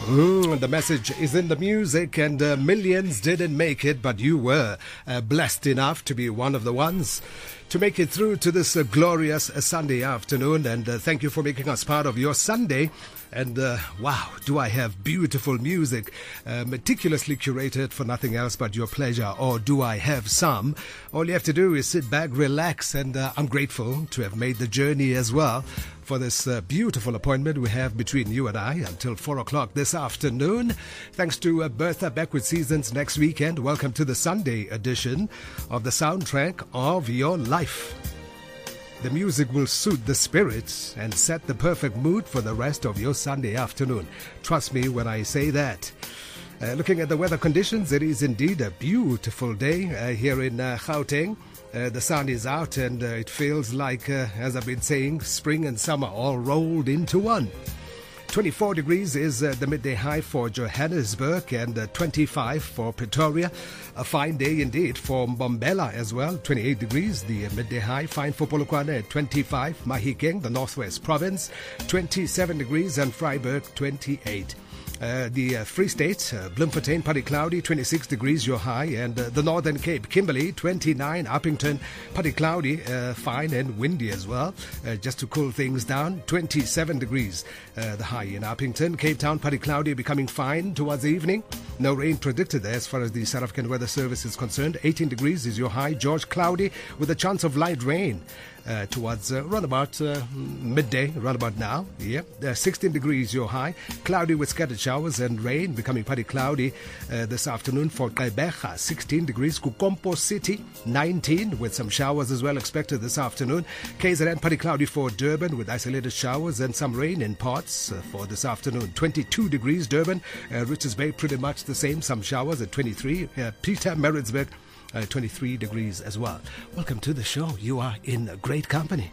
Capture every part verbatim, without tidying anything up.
Mm, the message is in the music, and uh, millions didn't make it, but you were uh, blessed enough to be one of the ones to make it through to this uh, glorious uh, Sunday afternoon. And uh, thank you for making us part of your Sunday. And uh, wow, do I have beautiful music, uh, meticulously curated for nothing else but your pleasure, or do I have some? All you have to do is sit back, relax, and uh, I'm grateful to have made the journey as well for this uh, beautiful appointment we have between you and I until four o'clock this afternoon. Thanks to uh, Bertha back with Seasons next weekend. Welcome to the Sunday edition of the soundtrack of your life. The music will suit the spirit and set the perfect mood for the rest of your Sunday afternoon. Trust me when I say that. Uh, looking at the weather conditions, it is indeed a beautiful day uh, here in uh, Gauteng. Uh, the sun is out and uh, it feels like, uh, as I've been saying, spring and summer all rolled into one. twenty-four degrees is uh, the midday high for Johannesburg, and uh, twenty-five for Pretoria. A fine day indeed for Mbombela as well. twenty-eight degrees, the midday high. Fine for Polokwane at twenty-five. Mahikeng, the Northwest Province, twenty-seven degrees, and Freiburg, twenty-eight. Uh, the uh, Free State, uh, Bloemfontein, partly cloudy, twenty-six degrees your high, and uh, the Northern Cape, Kimberley, twenty-nine, Uppington, partly cloudy, uh, fine and windy as well, uh, just to cool things down, twenty-seven degrees uh, the high in Uppington. Cape Town, partly cloudy, becoming fine towards the evening. No rain predicted there as far as the South African Weather Service is concerned. eighteen degrees is your high. George, cloudy with a chance of light rain. Uh, towards uh, around about uh, midday, around about now. Yep, uh, sixteen degrees your high. Cloudy with scattered showers and rain, becoming pretty cloudy uh, this afternoon for Gqeberha. sixteen degrees. Kukompo City, nineteen, with some showers as well expected this afternoon. K Z N, pretty cloudy for Durban with isolated showers and some rain in parts uh, for this afternoon. twenty-two degrees Durban. Uh, Richards Bay, pretty much the same, some showers at twenty-three. Uh, Peter Maritzburg, Uh, twenty-three degrees as well. Welcome to the show. You are in great company.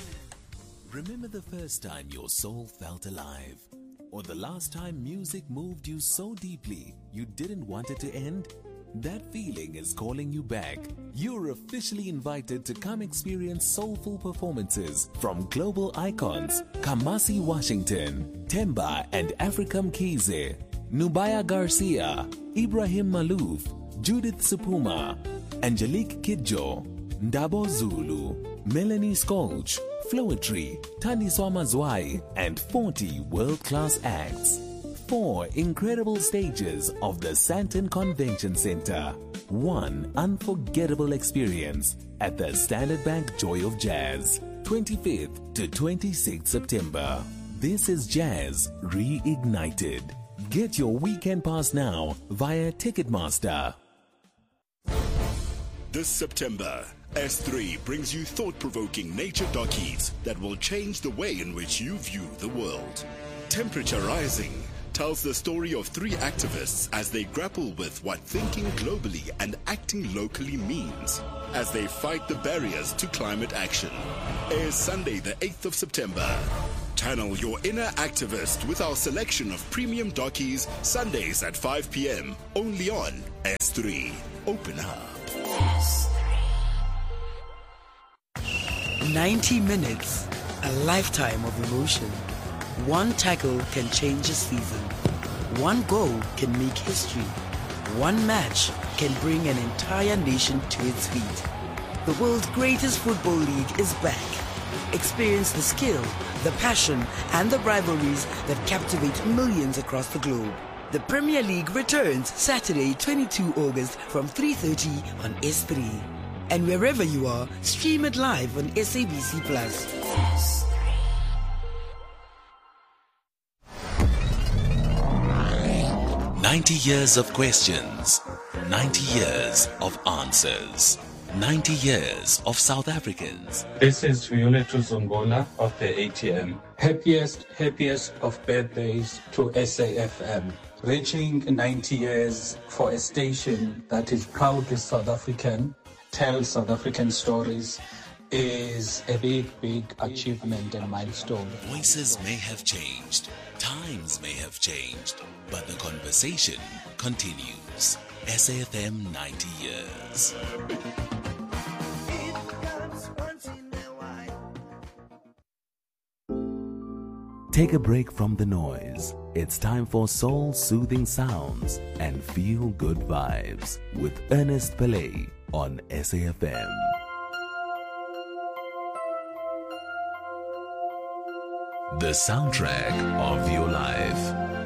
Remember the first time your soul felt alive? Or the last time music moved you so deeply you didn't want it to end? That feeling is calling you back. You're officially invited to come experience soulful performances from global icons Kamasi Washington, Temba and Africa Mkhize, Nubaya Garcia, Ibrahim Malouf, Judith Supuma, Angelique Kidjo, Ndabo Zulu, Melanie Skolch, Flowetry, Thandiswa Mazwai, and forty world-class acts. Four incredible stages of the Sandton Convention Center. One unforgettable experience at the Standard Bank Joy of Jazz. twenty-fifth to twenty-sixth September. This is Jazz Reignited. Get your weekend pass now via Ticketmaster. This September, S three brings you thought-provoking nature dockies that will change the way in which you view the world. Temperature Rising tells the story of three activists as they grapple with what thinking globally and acting locally means as they fight the barriers to climate action. Airs Sunday the eighth of September. Channel your inner activist with our selection of premium dockies Sundays at five p.m. only on S three. Open up. ninety minutes, a lifetime of emotion. One tackle can change a season. One goal can make history. One match can bring an entire nation to its feet. The world's greatest football league is back. Experience the skill, the passion, and the rivalries that captivate millions across the globe. The Premier League returns Saturday, twenty-second of August from three thirty on S three. And wherever you are, stream it live on S A B C Plus. ninety years of questions, ninety years of answers, ninety years of South Africans. This is Violet Zombola of the A T M. Happiest, happiest of birthdays to S A F M. Reaching ninety years for a station that is proudly South African, tells South African stories, is a big, big achievement and milestone. Voices may have changed, times may have changed, but the conversation continues. S A F M ninety years. Take a break from the noise. It's time for soul-soothing sounds and feel-good vibes with Ernest Pillay on S A F M. The soundtrack of your life.